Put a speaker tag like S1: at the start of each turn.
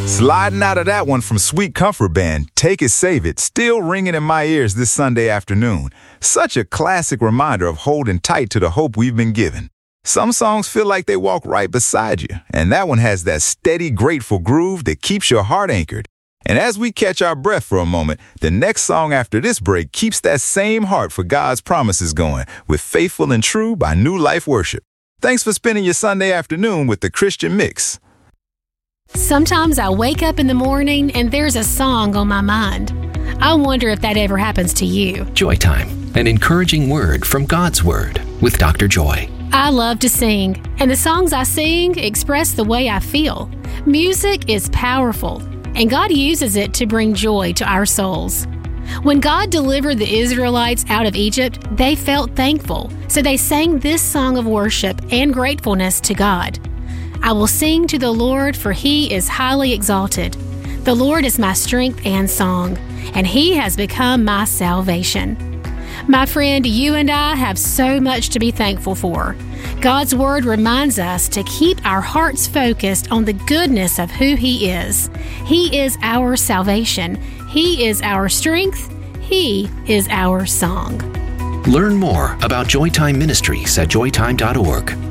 S1: Sliding out of that one from Sweet Comfort Band, Take It, Save It, still ringing in my ears this Sunday afternoon. Such a classic reminder of holding tight to the hope we've been given. Some songs feel like they walk right beside you, and that one has that steady, grateful groove that keeps your heart anchored. And as we catch our breath for a moment, the next song after this break keeps that same heart for God's promises going with Faithful and True by New Life Worship. Thanks for spending your Sunday afternoon with the Christian Mix.
S2: Sometimes I wake up in the morning and there's a song on my mind. I wonder if that ever happens to you.
S3: Joy Time, an encouraging word from God's Word with Dr. Joy.
S2: I love to sing, and the songs I sing express the way I feel. Music is powerful, and God uses it to bring joy to our souls. When God delivered the Israelites out of Egypt, they felt thankful, so they sang this song of worship and gratefulness to God. I will sing to the Lord, for He is highly exalted. The Lord is my strength and song, and He has become my salvation. My friend, you and I have so much to be thankful for. God's Word reminds us to keep our hearts focused on the goodness of who He is. He is our salvation. He is our strength. He is our song.
S3: Learn more about Joytime Ministries at joytime.org.